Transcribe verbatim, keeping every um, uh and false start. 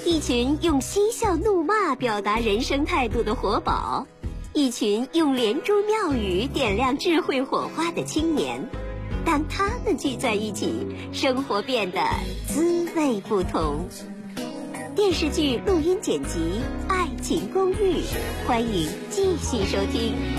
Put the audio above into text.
一群用嬉笑怒骂表达人生态度的活宝，一群用连珠妙语点亮智慧火花的青年。当他们聚在一起，生活变得滋味不同。电视剧录音剪辑《爱情公寓》，欢迎继续收听。